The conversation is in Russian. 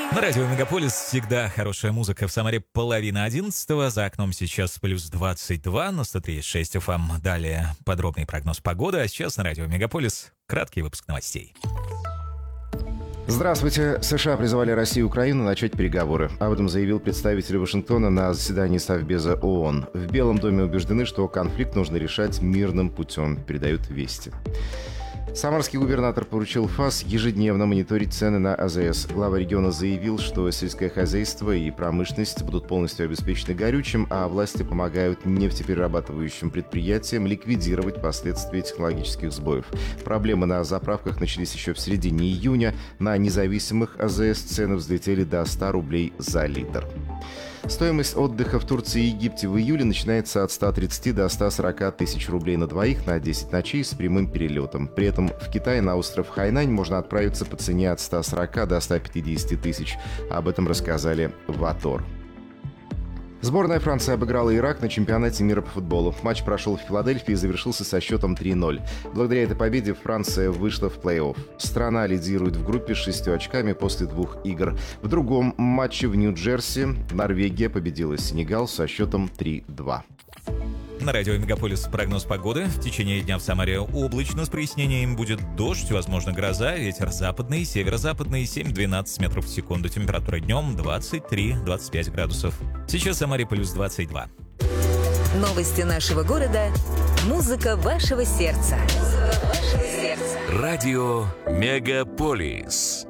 На радио «Мегаполис» всегда хорошая музыка. В Самаре 10:30. За окном сейчас плюс 22 на 103,6 FM. Далее подробный прогноз погоды. А сейчас на радио «Мегаполис» краткий выпуск новостей. Здравствуйте. США призывали Россию и Украину начать переговоры. Об этом заявил представитель Вашингтона на заседании Совбеза ООН. В Белом доме убеждены, что конфликт нужно решать мирным путем, передают «Вести». Самарский губернатор поручил ФАС ежедневно мониторить цены на АЗС. Глава региона заявил, что сельское хозяйство и промышленность будут полностью обеспечены горючим, а власти помогают нефтеперерабатывающим предприятиям ликвидировать последствия технологических сбоев. Проблемы на заправках начались еще в середине июня. На независимых АЗС цены взлетели до 100 рублей за литр. Стоимость отдыха в Турции и Египте в июле начинается от 130 до 140 тысяч рублей на двоих на 10 ночей с прямым перелетом. При этом в Китае на остров Хайнань можно отправиться по цене от 140 до 150 тысяч. Об этом рассказали в Атор. Сборная Франции обыграла Ирак на чемпионате мира по футболу. Матч прошел в Филадельфии и завершился со счетом 3-0. Благодаря этой победе Франция вышла в плей-офф. Страна лидирует в группе с 6 очками после 2 игр. В другом матче в Нью-Джерси Норвегия победила Сенегал со счетом 3-2. На радио «Мегаполис» прогноз погоды. В течение дня в Самаре облачно, с прояснением будет дождь, возможно гроза, ветер западный, северо-западный 7-12 метров в секунду. Температура днем 23-25 градусов. Сейчас в Самаре плюс 22. Новости нашего города. Музыка вашего сердца. Радио «Мегаполис».